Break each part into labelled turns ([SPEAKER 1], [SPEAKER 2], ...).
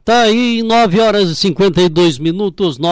[SPEAKER 1] Tá aí, 9h52,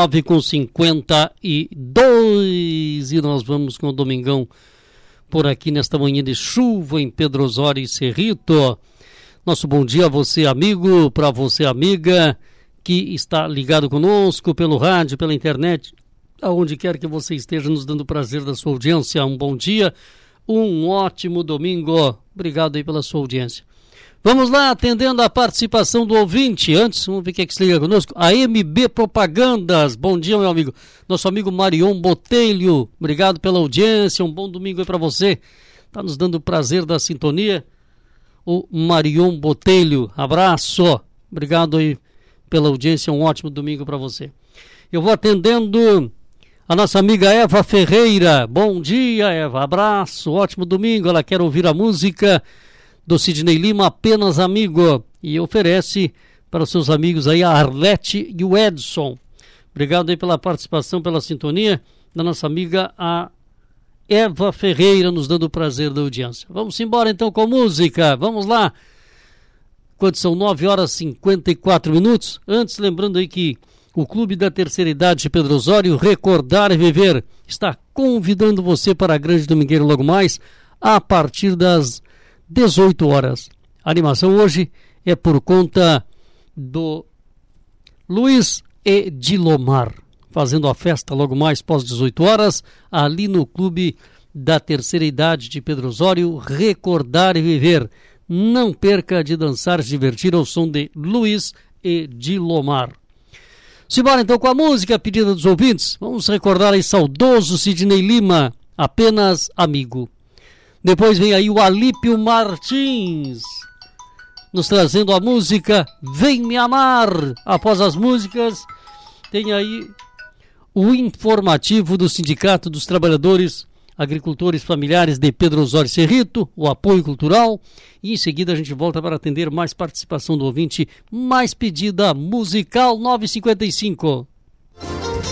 [SPEAKER 1] 9h52, e nós vamos com o Domingão por aqui nesta manhã de chuva em Pedro Osório e Cerrito. Nosso bom dia a você, amigo, para você, amiga, que está ligado conosco pelo rádio, pela internet, aonde quer que você esteja nos dando o prazer da sua audiência. Um bom dia, um ótimo domingo. Obrigado aí pela sua audiência. Vamos lá, atendendo a participação do ouvinte. Antes, vamos ver quem é que se liga conosco. A MB Propagandas. Bom dia, meu amigo. Nosso amigo Marion Botelho. Obrigado pela audiência. Um bom domingo aí para você. Está nos dando o prazer da sintonia. O Marion Botelho. Abraço. Obrigado aí pela audiência. Um ótimo domingo para você. Eu vou atendendo a nossa amiga Eva Ferreira. Bom dia, Eva. Abraço. Ótimo domingo. Ela quer ouvir a música do Sidney Lima, Apenas Amigo, e oferece para os seus amigos aí a Arlete e o Edson. Obrigado aí pela participação, pela sintonia da nossa amiga a Eva Ferreira, nos dando o prazer da audiência. Vamos embora então com música, vamos lá. Quando são 9h54, antes lembrando aí que o Clube da Terceira Idade de Pedro Osório, Recordar e Viver, está convidando você para a Grande Domingueira logo mais, a partir das 18 horas. A animação hoje é por conta do Luiz Edilomar, fazendo a festa logo mais pós 18 horas, ali no Clube da Terceira Idade de Pedro Osório, Recordar e Viver. Não perca de dançar e se divertir ao som de Luiz Edilomar. Simbora então com a música pedida dos ouvintes. Vamos recordar aí saudoso Sidney Lima, Apenas Amigo. Depois vem aí o Alípio Martins, nos trazendo a música Vem Me Amar. Após as músicas, tem aí o informativo do Sindicato dos Trabalhadores Agricultores Familiares de Pedro Osório e Cerrito, o apoio cultural. E em seguida a gente volta para atender mais participação do ouvinte, mais pedida musical. 9h55.